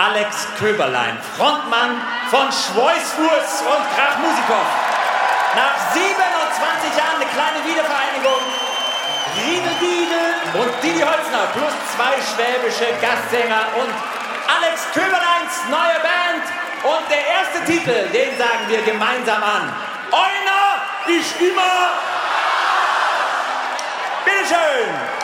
Alex Köberlein, Frontmann von Schweißfuß und Krachmusikow. Nach 27 Jahren eine kleine Wiedervereinigung. Riedel Diedel und Didi Holzner plus 2 schwäbische Gastsänger und Alex Köberleins neue Band. Und der erste Titel, den sagen wir gemeinsam an. Einer ist immer. Bitteschön.